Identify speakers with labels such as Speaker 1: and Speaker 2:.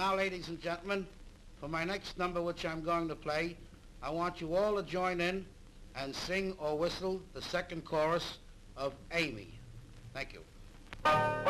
Speaker 1: Now, ladies and gentlemen, for my next number, which I'm going to play, I want you all to join in and sing or whistle the second chorus of Amy. Thank you.